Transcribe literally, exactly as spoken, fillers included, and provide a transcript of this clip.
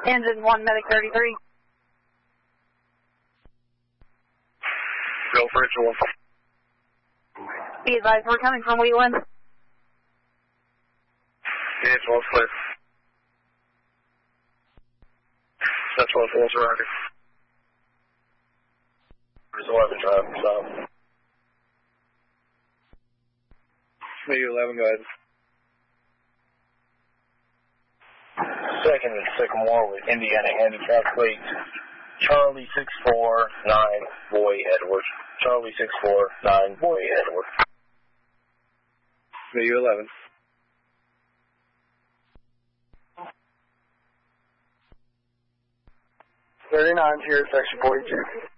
Engine one, medic thirty-three. Go for it, Joel. Be advised, we're coming from Wheatland. Yeah, Joel's clear. That's what Joel's around. There's eleven driving, stop. Maybe eleven, go ahead. Second is Sycamore with Indiana Handicap Plate. Charlie six four nine, Boy Edward. Charlie six four nine, Boy Edward. Maybe eleven. thirty-nine here, section forty-two.